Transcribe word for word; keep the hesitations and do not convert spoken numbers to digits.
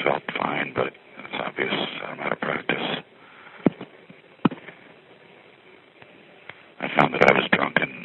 felt fine, but it's obvious I'm out of practice. I found that I was drunk and